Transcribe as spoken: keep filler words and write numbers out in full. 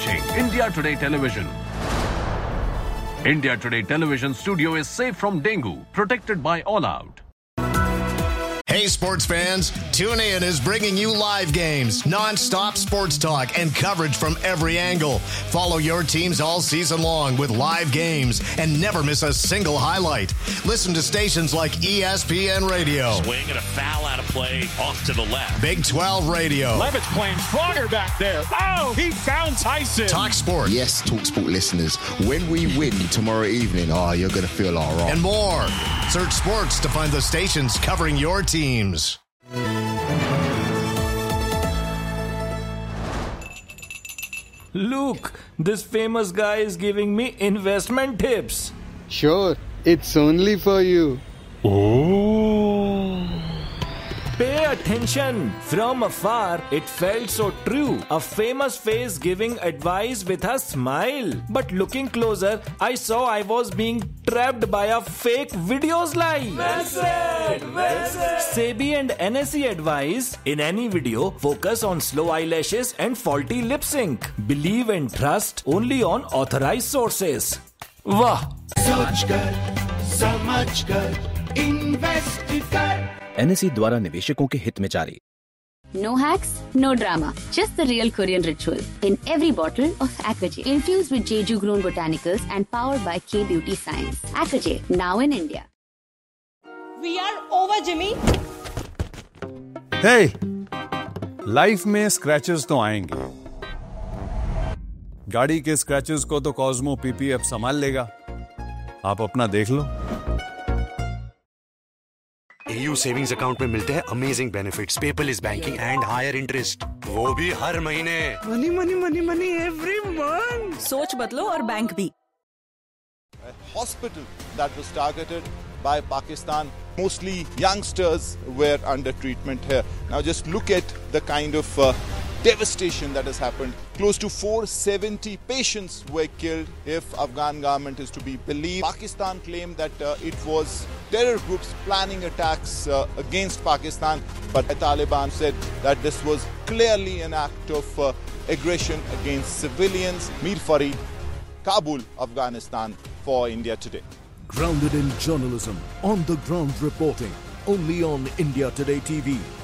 watching India Today Television. India Today Television studio is safe from dengue, protected by All Out. Hey, sports fans, TuneIn is bringing you live games, non-stop sports talk, and coverage from every angle. Follow your teams all season long with live games and never miss a single highlight. Listen to stations like E S P N Radio. Swing and a foul out of play off to the left. Big twelve Radio. Levitt's playing stronger back there. Oh, he found Tyson. Talk Sport. Yes, Talk Sport listeners, when we win tomorrow evening, oh, you're going to feel all right. And more. Search sports to find the stations covering your teams. Look, this famous guy is giving me investment tips. Sure, it's only for you. Oh. Pay attention. From afar, it felt so true. A famous face giving advice with a smile. But looking closer, I saw I was being trapped by a fake videos live. Well said, well said. SEBI and N S E advise, in any video, focus on slow eyelashes and faulty lip sync. Believe and trust only on authorized sources. Wah! So much good, so much good. Invested good. N S E द्वारा निवेशकों के हित में जारी. No hacks, no drama. Just the real Korean ritual. In every bottle of Aquajet. Infused with Jeju grown botanicals and powered by K Beauty Science. Aquajet, now in India. We are over, Jimmy. Hey! Life में scratches तो आएंगे. गाड़ी के scratches को तो Cosmo PPF संभाल लेगा. आप अपना देख लो. A U सेविंग्स अकाउंट में मिलते हैं amazing benefits, paperless banking and higher interest, वो भी हर महीने. Money money money money every month. सोच बदलो और बैंक भी. A hospital that was targeted by Pakistan, mostly youngsters were under treatment here. Now just look at the kind of uh, devastation that has happened. Close to four hundred seventy patients were killed if Afghan government is to be believed. Pakistan claimed that uh, it was terror groups planning attacks uh, against Pakistan, but the Taliban said that this was clearly an act of uh, aggression against civilians. Mir Farid, Kabul, Afghanistan, for India Today. Grounded in journalism, on the ground reporting, only on India Today T V.